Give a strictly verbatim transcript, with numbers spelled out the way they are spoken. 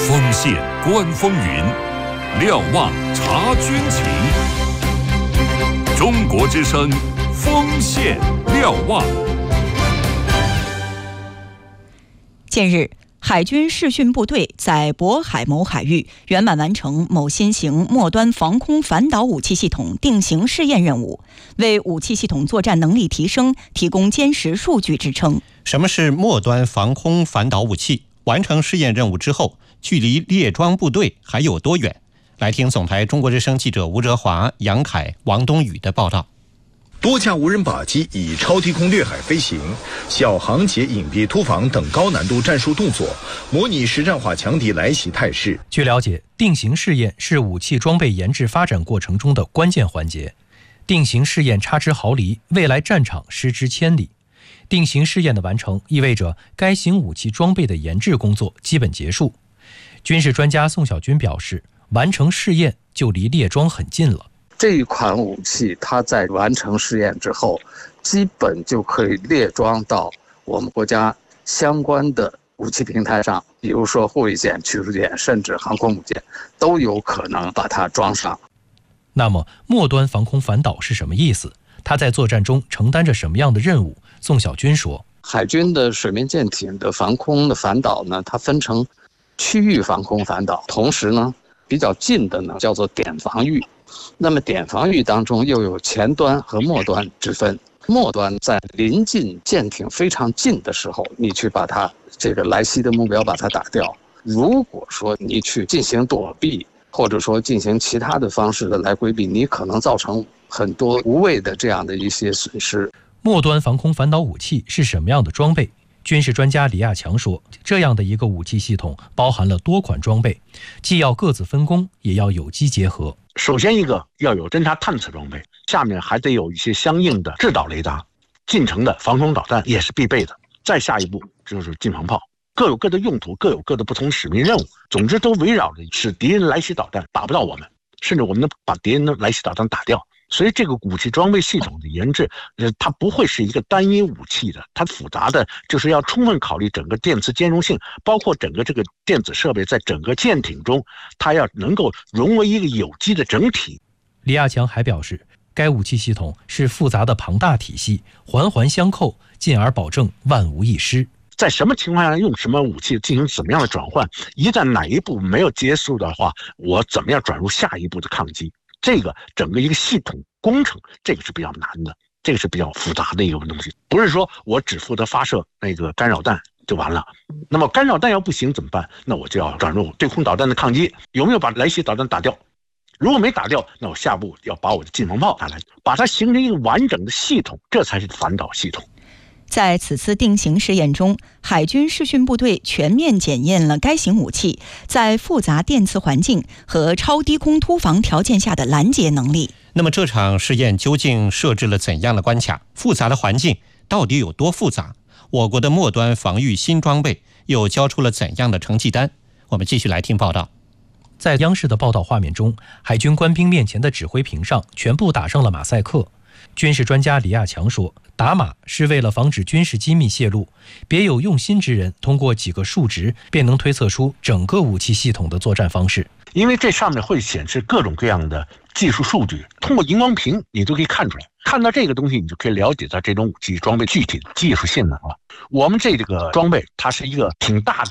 锋线观风云，瞭望察军情。中国之声，锋线瞭望。 近日，海军视讯部队在渤海某海域圆满完成某新型末端防空反导武器系统定型试验任务，为武器系统作战能力提升提供坚实数据支撑。 什么是末端防空反导武器？完成试验任务之后，距离列装部队还有多远？来听总台中国之声记者吴哲华、杨凯、王东宇的报道。 多架无人靶机以超低空掠海飞行、小航且隐蔽突防等高难度战术动作，模拟实战化强敌来袭态势。 据了解，定型试验是武器装备研制发展过程中的关键环节。定型试验差之毫厘，未来战场失之千里。定型试验的完成，意味着该型武器装备的研制工作基本结束。军事专家宋小军表示，完成试验就离列装很近了。 这一款武器它在完成试验之后，基本就可以列装到我们国家相关的武器平台上，比如说护卫舰、驱逐舰，甚至航空母舰，都有可能把它装上。 那么末端防空反导是什么意思？它在作战中承担着什么样的任务？宋小军说， 海军的水面舰艇的防空的反导呢，它分成区域防空反导，同时呢比较近的呢叫做点防御。那么点防御当中又有前端和末端之分。末端在临近舰艇非常近的时候，你去把它这个来袭的目标把它打掉。如果说你去进行躲避，或者说进行其他的方式的来规避，你可能造成很多无谓的这样的一些损失。 末端防空反导武器是什么样的装备？军事专家李亚强说，这样的一个武器系统包含了多款装备，既要各自分工，也要有机结合。 首先一个要有侦察探测装备，下面还得有一些相应的制导雷达，近程的防空导弹也是必备的。再下一步就是近防炮，各有各的用途，各有各的不同使命任务，总之都围绕着使敌人来袭导弹打不到我们，甚至我们能把敌人的来袭导弹打掉。所以这个武器装备系统的研制，呃，它不会是一个单一武器的，它复杂的就是要充分考虑整个电磁兼容性，包括整个这个电子设备在整个舰艇中，它要能够融为一个有机的整体。 李亚强还表示，该武器系统是复杂的庞大体系，环环相扣，进而保证万无一失。 在什么情况下用什么武器进行怎么样的转换，一旦哪一步没有结束的话，我怎么样转入下一步的抗击。这个整个一个系统工程，这个是比较难的，这个是比较复杂的一个东西，不是说我只负责发射那个干扰弹就完了。那么干扰弹要不行怎么办？那我就要转入对空导弹的抗击，有没有把来袭导弹打掉？如果没打掉，那我下步要把我的近防炮打来，把它形成一个完整的系统，这才是反导系统。 在此次定型试验中，海军视讯部队全面检验了该型武器在复杂电磁环境和超低空突防条件下的拦截能力。 那么这场试验究竟设置了怎样的关卡？复杂的环境到底有多复杂？我国的末端防御新装备又交出了怎样的成绩单？我们继续来听报道。 在央视的报道画面中，海军官兵面前的指挥屏上全部打上了马赛克。军事专家李亚强说，打码是为了防止军事机密泄露，别有用心之人通过几个数值便能推测出整个武器系统的作战方式。 因为这上面会显示各种各样的技术数据，通过荧光屏你都可以看出来，看到这个东西你就可以了解到这种武器装备具体的技术性能了。我们这个装备它是一个挺大的